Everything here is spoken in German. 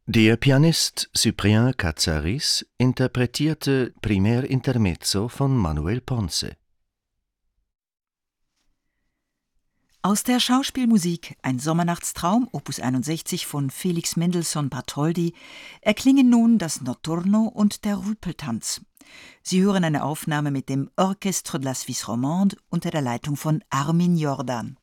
Der Pianist Cyprien Katsaris interpretierte Primer Intermezzo von Manuel Ponce. Aus der Schauspielmusik Ein Sommernachtstraum, Opus 61 von Felix Mendelssohn Bartholdy, erklingen nun das Notturno und der Rüpeltanz. Sie hören eine Aufnahme mit dem Orchestre de la Suisse Romande unter der Leitung von Armin Jordan.